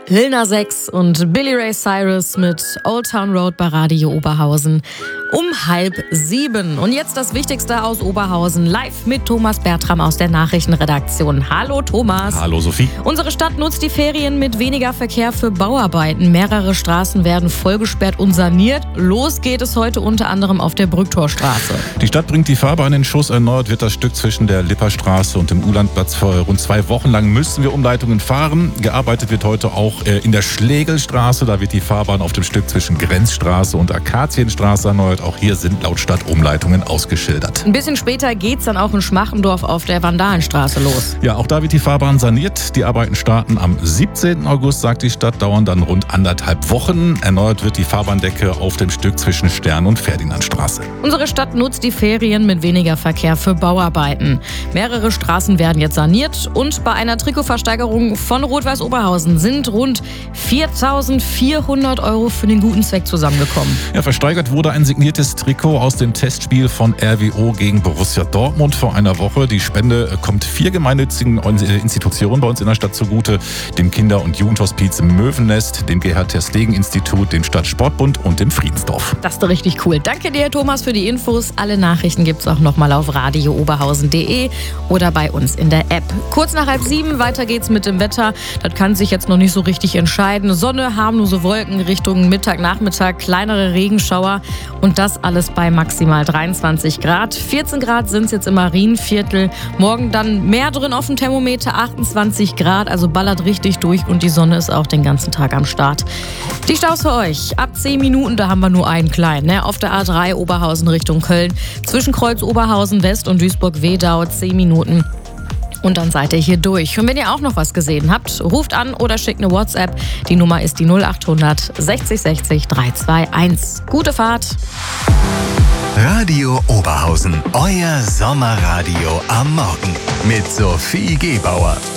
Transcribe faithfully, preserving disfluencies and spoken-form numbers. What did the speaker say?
Lil Nas X und Billy Ray Cyrus mit Old Town Road bei Radio Oberhausen um halb sieben. Und jetzt das Wichtigste aus Oberhausen, live mit Thomas Bertram aus der Nachrichtenredaktion. Hallo Thomas. Hallo Sophie. Unsere Stadt nutzt die Ferien mit weniger Verkehr für Bauarbeiten. Mehrere Straßen werden vollgesperrt und saniert. Los geht es heute unter anderem auf der Brücktorstraße. Die Stadt bringt die Fahrbahn in Schuss. Erneuert wird das Stück zwischen der Lipperstraße und dem Ulandplatz. Vor rund zwei Wochen lang müssen wir Umleitungen fahren. Gearbeitet wird heute auch in der Schlegelstraße. Da wird die Fahrbahn auf dem Stück zwischen Grenzstraße und Akazienstraße erneuert. Auch hier sind laut Stadt Umleitungen ausgeschildert. Ein bisschen später geht's dann auch in Schmachendorf auf der Vandalenstraße los. Ja, auch da wird die Fahrbahn saniert. Die Arbeiten starten am siebzehnten August, sagt die Stadt, dauern dann rund anderthalb Wochen. Erneuert wird die Fahrbahndecke auf dem Stück zwischen Stern- und Ferdinandstraße. Unsere Stadt nutzt die Ferien mit weniger Verkehr für Bauarbeiten. Mehrere Straßen werden jetzt saniert und bei einer Trikotversteigerung von Rot-Weiß Oberhausen sind rund viertausendvierhundert Euro für den guten Zweck zusammengekommen. Ja, versteigert wurde ein signiertes Trikot aus dem Testspiel von R W O gegen Borussia Dortmund vor einer Woche. Die Spende kommt vier gemeinnützigen Institutionen bei uns in der Stadt zugute: dem Kinder- und Jugendhospiz Möwennest, dem Gerhard-Terstegen-Institut, dem Stadtsportbund und dem Friedensdorf. Das ist doch richtig cool. Danke dir, Thomas, für die Infos. Alle Nachrichten gibt's auch nochmal auf radio oberhausen punkt de oder bei uns in der App. Kurz nach halb sieben, weiter geht's mit dem Wetter. Das kann sich jetzt noch nicht so richtig entscheiden. Sonne, harmlose Wolken Richtung Mittag, Nachmittag, kleinere Regenschauer und das alles bei maximal dreiundzwanzig Grad. vierzehn Grad sind es jetzt im Marienviertel. Morgen dann mehr drin auf dem Thermometer, achtundzwanzig Grad, also ballert richtig durch und die Sonne ist auch den ganzen Tag am Start. Die Staus für euch. Ab zehn Minuten, da haben wir nur einen kleinen. Ne? Auf der A drei Oberhausen Richtung Köln. Zwischen Kreuz Oberhausen West und Duisburg-Wedau zehn Minuten. Und dann seid ihr hier durch. Und wenn ihr auch noch was gesehen habt, ruft an oder schickt eine WhatsApp. Die Nummer ist die null achthundert sechzig sechzig dreihunderteinundzwanzig. Gute Fahrt. Radio Oberhausen, euer Sommerradio am Morgen mit Sophie Gebauer.